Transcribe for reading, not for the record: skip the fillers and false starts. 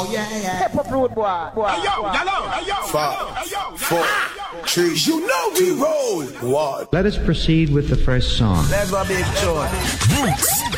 Oh yeah, yeah. Step up road, boy. Hey yo, yellow. 5, 4, 3. You know we roll. What? Let us proceed with the first song. Let's go, big tune.